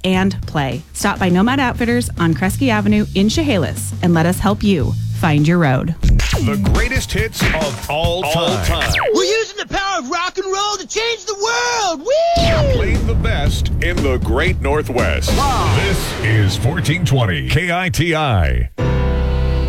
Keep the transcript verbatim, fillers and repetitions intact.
and play. Stop by Nomad Outfitters on Kresge Avenue in Chehalis and let us help you find your road. The greatest hits of all time. All time. We're using the power of rock and roll to change the world. Woo! Playing the best in the Great Northwest. Wow. This is fourteen twenty K I T I.